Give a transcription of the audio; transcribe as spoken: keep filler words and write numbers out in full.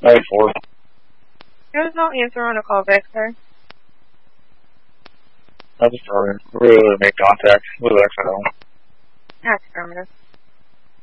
ninety-four. There's no answer on a call back, sir. I just started really make contact with X L. That's affirmative.